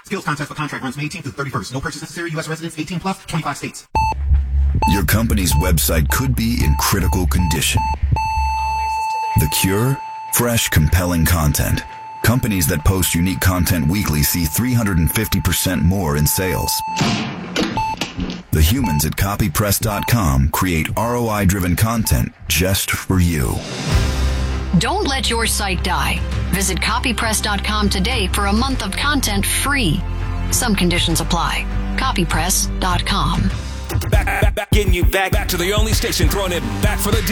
Skills contest for contract runs May 18th through 31st. No purchase necessary. U.S. residents 18 plus, 25 states. Your company's website could be in critical condition. The cure? Fresh, compelling content. Companies that post unique content weekly see 350% more in sales. The humans at copypress.com create ROI-driven content just for you. Don't let your site die. Visit copypress.com today for a month of content free. Some conditions apply. Copypress.com. Back, getting you back to the only station throwing it back for the